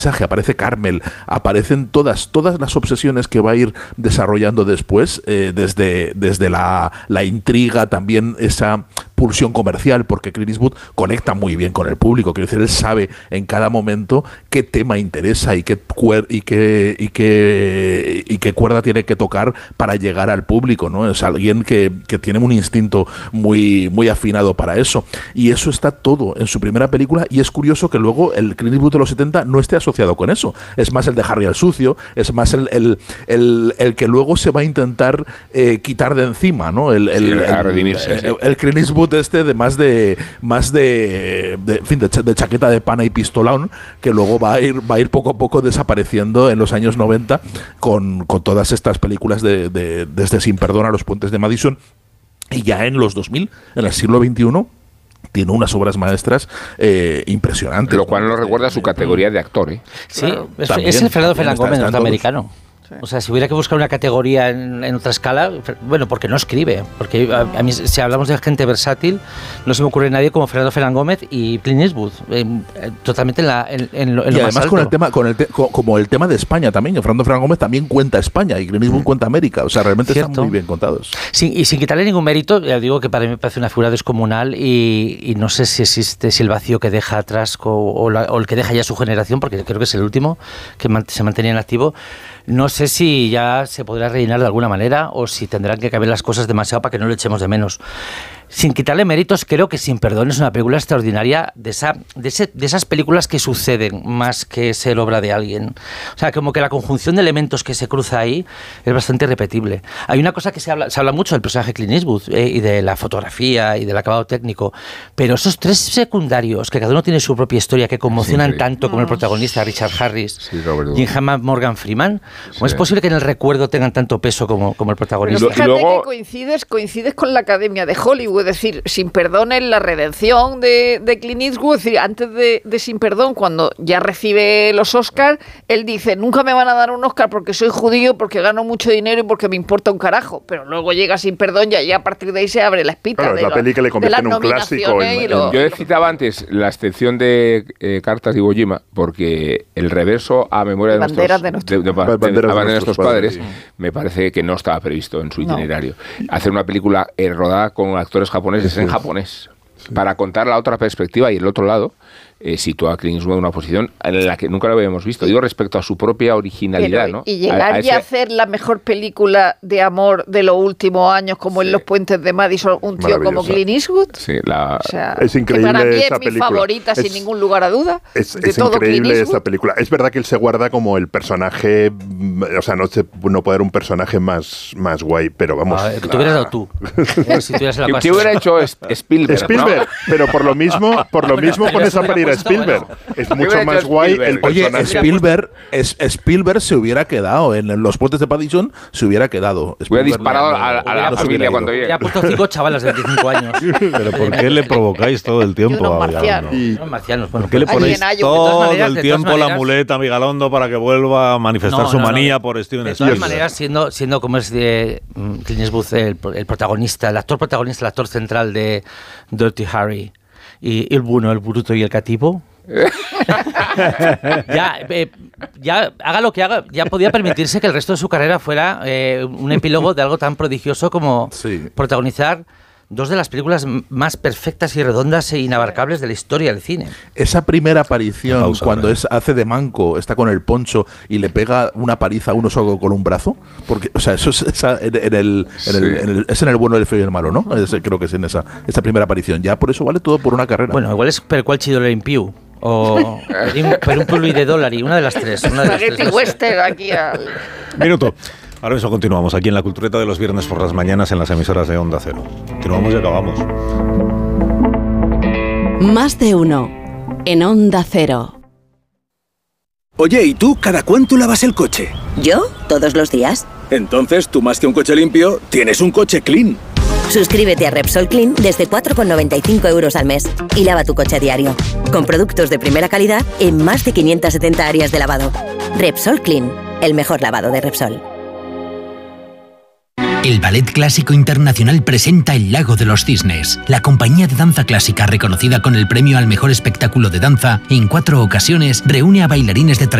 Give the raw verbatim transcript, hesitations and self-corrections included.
aparece Carmel, aparecen todas, todas las obsesiones que va a ir desarrollando después, eh, desde, desde la, la intriga, también esa pulsión comercial, porque Clint Eastwood conecta muy bien con el público, quiero decir, él sabe en cada momento qué tema interesa y qué, cuer- y qué, y qué, y qué cuerda tiene que tocar para llegar al público, ¿no? Es alguien que, que tiene un instinto muy, muy afinado para eso, y eso está todo en su primera película, y es curioso que luego el Clint Eastwood de los setenta no esté asociado con eso, es más el de Harry el Sucio, es más el, el, el, el que luego se va a intentar eh, quitar de encima, ¿no? El, el, sí, el, a redimirse, el, sí. el, el Clint Eastwood este de más de más de, de, en fin, de, de chaqueta de pana y pistolón, que luego va a ir va a ir poco a poco desapareciendo en los años noventa con, con todas estas películas de, de desde Sin Perdón a Los Puentes de Madison, y ya en los dos mil, en el siglo veintiuno, tiene unas obras maestras eh, impresionantes. Lo cual nos recuerda a su categoría de actor, ¿eh? Sí, claro, es, también, es el Fernando Fernán Gómez norteamericano. Sí. O sea, si hubiera que buscar una categoría en, en otra escala, bueno, porque no escribe. Porque a, a mí, si hablamos de gente versátil, no se me ocurre nadie como Fernando Fernán Gómez y Clint Eastwood. Eh, totalmente en, la, en, en lo, en y lo además más alto. con el tema, con el te, con, como el tema de España también, que Fernando Fernán Gómez también cuenta España y Clint Eastwood mm. cuenta América. O sea, realmente Cierto. Están muy bien contados. Sí, y sin quitarle ningún mérito, ya digo que para mí me parece una figura descomunal y, y no sé si existe, si el vacío que deja atrás o, o, la, o el que deja ya su generación, porque creo que es el último que man, se mantenía en activo. No sé si ya se podrá rellenar de alguna manera o si tendrán que caber las cosas demasiado para que no lo echemos de menos. Sin quitarle méritos, creo que Sin Perdón es una película extraordinaria, de, esa, de, ese, de esas películas que suceden más que ser obra de alguien. O sea, como que la conjunción de elementos que se cruza ahí es bastante repetible. Hay una cosa que se habla, se habla mucho del personaje Clint Eastwood eh, y de la fotografía y del acabado técnico, pero esos tres secundarios, que cada uno tiene su propia historia, que conmocionan sí, sí. tanto como el protagonista Richard Harris sí, y Morgan Freeman, ¿cómo sí. es posible que en el recuerdo tengan tanto peso como, como el protagonista? Pero fíjate luego... que coincides, coincides con la Academia de Hollywood. Es decir, Sin Perdón es la redención de, de Clint Eastwood. Es decir, antes de, de Sin Perdón, cuando ya recibe los Oscars, él dice, nunca me van a dar un Oscar porque soy judío, porque gano mucho dinero y porque me importa un carajo. Pero luego llega Sin Perdón y ya a partir de ahí se abre la espita. Claro, de es la lo, peli que le convierte en un clásico. En, lo, yo citaba antes la excepción de eh, Cartas de Iwo Jima, porque el reverso a memoria de banderas nuestros, de nuestros, de, de, de, de, de, de, de nuestros padres, padres sí. me parece que no estaba previsto en su no. itinerario. Hacer una película eh, rodada con actores japoneses en japonés, sí. para contar la otra perspectiva y el otro lado, eh, sitúa a Clint Eastwood en una posición en la que nunca lo habíamos visto. Digo, respecto a su propia originalidad, Pero, ¿no? Y llegar a, a ese... y hacer la mejor película de amor de los últimos años, como sí. en Los Puentes de Madison, un tío como Clint Eastwood. Sí, la... o sea, es increíble que para mí esa es mi película. favorita, es, sin ningún lugar a duda. Es, de es todo increíble esa película. Es verdad que él se guarda como el personaje, o sea, no, se, no puede haber un personaje más, más guay, pero vamos. Ah, que te hubieras dado tú. si tuvieras la ¿Qué hubiera hecho Spielberg? Spielberg, ¿no? Pero por lo mismo, por lo bueno, mismo pones a parir a Spielberg. Bueno. Es mucho más guay el personaje. Oye, Spielberg, es, Spielberg se hubiera quedado en Los Puentes de Madison, se hubiera quedado. Spielberg hubiera disparado a, a la no familia cuando llegue. Ya ha puesto cinco chavalas de veinticinco años. Pero ¿por qué le provocáis todo el tiempo a marcianos? Y... marcianos, bueno, ¿por qué le ponéis todo maneras, el tiempo maneras, la muleta a Migalondo para que vuelva a manifestar no, su no, manía no, por Steven Spielberg? De todas maneras, siendo, siendo como es de Clint Eastwood el, el protagonista, el actor protagonista, el actor central de Dirty Harry, y el bueno, el bruto y el cativo, ya, eh, ya haga lo que haga, ya podía permitirse que el resto de su carrera fuera eh, un epílogo de algo tan prodigioso como sí. protagonizar dos de las películas más perfectas y redondas e inabarcables de la historia del cine. Esa primera aparición, pausa, cuando ¿verdad? es hace de manco, está con el poncho y le pega una paliza a uno solo con un brazo, porque, o sea, eso es esa, en, en el, en el, en el, es en el bueno, el feo y el malo, ¿no? Es, creo que es en esa, esa primera aparición. Ya por eso vale todo por una carrera. Bueno, igual es per qual chido l'impiu. O per un pului de dólar y una de las tres. Una de las tres western aquí al... Minuto. Ahora mismo continuamos aquí en la Cultureta de los viernes por las mañanas en las emisoras de Onda Cero. Continuamos y acabamos. Más de uno en Onda Cero. Oye, ¿y tú cada cuánto lavas el coche? ¿Yo? Todos los días. Entonces, tú más que un coche limpio, tienes un coche clean. Suscríbete a Repsol Clean desde cuatro con noventa y cinco euros al mes y lava tu coche a diario. Con productos de primera calidad en más de quinientas setenta áreas de lavado. Repsol Clean, el mejor lavado de Repsol. El Ballet Clásico Internacional presenta El Lago de los Cisnes. La compañía de danza clásica reconocida con el premio al mejor espectáculo de danza en cuatro ocasiones reúne a bailarines de trayectoria